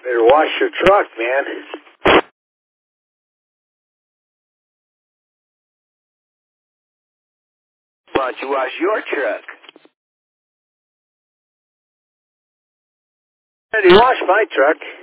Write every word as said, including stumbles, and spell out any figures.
Better wash your truck, man. Why don't you wash your truck? Better wash my truck.